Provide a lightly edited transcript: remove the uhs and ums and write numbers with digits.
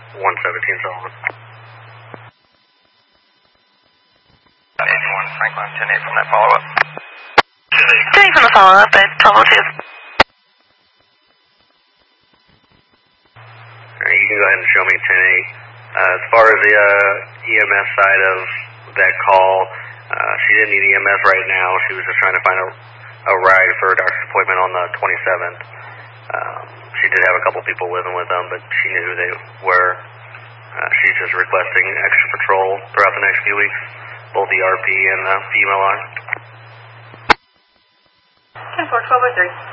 117 Sullivan. 81 Franklin, 10-8 from that follow-up. 10-8 from the follow-up at 1202. Alright, you can go ahead and show me 10-8. As far as the EMS side of that call, she didn't need EMS right now. She was just trying to find a ride for a doctor's appointment on the 27th. She did have a couple people living with them, but she knew who they were. She's just requesting extra patrol throughout the next few weeks, both the RP and the female are. 10-4, 1203.